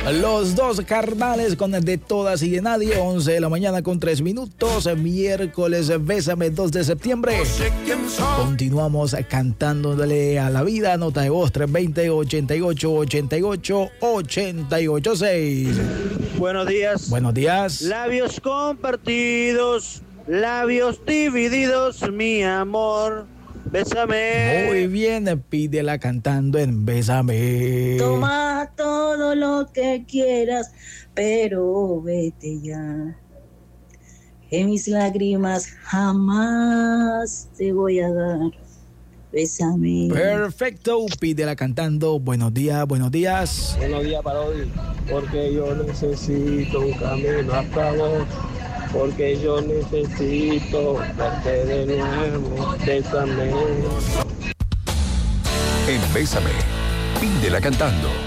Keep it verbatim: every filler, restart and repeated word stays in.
Los dos carnales con De Todas y de Nadie, once de la mañana con tres minutos, miércoles, Bésame, dos de septiembre. Continuamos cantándole a la vida, nota de voz tres dos cero, ochenta y ocho, ochenta y ocho, ochenta y ocho seis. Buenos días. Buenos días. Labios compartidos, labios divididos, mi amor. Bésame. Muy bien, pídela cantando en Bésame. Toma todo lo que quieras, pero vete ya. Que mis lágrimas jamás te voy a dar. Bésame. Perfecto, pídela cantando. Buenos días, buenos días. Buenos días, Parodi, porque yo necesito un camino hasta vos. Porque yo necesito verte de nuevo, bésame. En Bésame, pídela cantando.